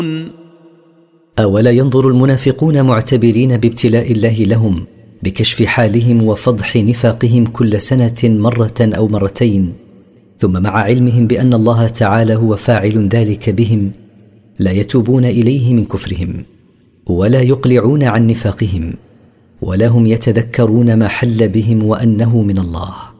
أولا ينظر المنافقون معتبرين بابتلاء الله لهم بكشف حالهم وفضح نفاقهم كل سنة مرة أو مرتين، ثم مع علمهم بأن الله تعالى هو فاعل ذلك بهم لا يتوبون إليه من كفرهم ولا يقلعون عن نفاقهم، ولا هم يتذكرون ما حل بهم وأنه من الله.